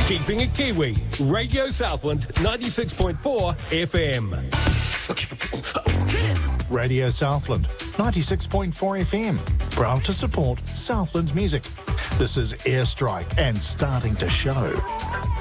Keeping it Kiwi. Radio Southland 96.4 FM. Radio Southland 96.4 FM. Proud to support Southland music. This is Airstrike and starting to show.